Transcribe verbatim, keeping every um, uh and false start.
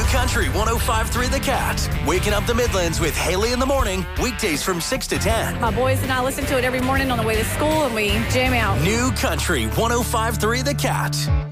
Country one oh five three The Cat. Waking up the Midlands with Haley in the morning. Weekdays from six to ten. My boys and I listen to it every morning on the way to school, and we jam out. New Country one oh five three The Cat.